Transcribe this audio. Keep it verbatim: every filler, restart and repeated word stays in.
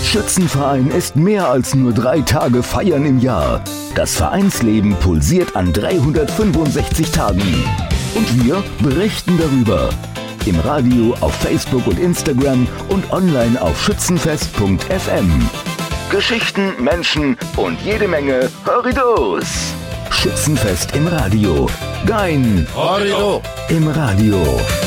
Schützenverein ist mehr als nur drei Tage Feiern im Jahr. Das Vereinsleben pulsiert an dreihundertfünfundsechzig Tagen. Und wir berichten darüber. Im Radio, auf Facebook und Instagram und online auf schützenfest punkt f m. Geschichten, Menschen und jede Menge Horridos. Schützenfest im Radio. Gein. Horrido. Im Radio.